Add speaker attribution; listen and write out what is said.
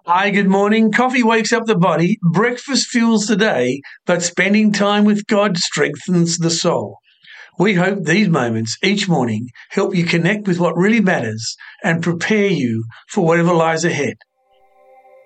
Speaker 1: Hi, good morning. Coffee wakes up the body, breakfast fuels the day, but spending time with God strengthens the soul. We hope these moments each morning help you connect with what really matters and prepare you for whatever lies ahead.